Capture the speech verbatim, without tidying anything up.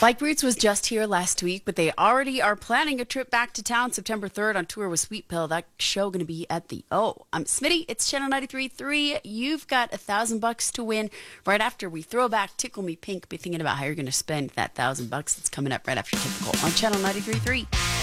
Bike Roots was just here last week, but they already are planning a trip back to town September third on tour with Sweet Pill. That show going to be at the O. I'm Smitty. It's Channel ninety-three point three. You've got a thousand bucks to win right after we throw back Tickle Me Pink. Be thinking about how you're going to spend that thousand bucks that's coming up right after Typical on Channel ninety-three point three.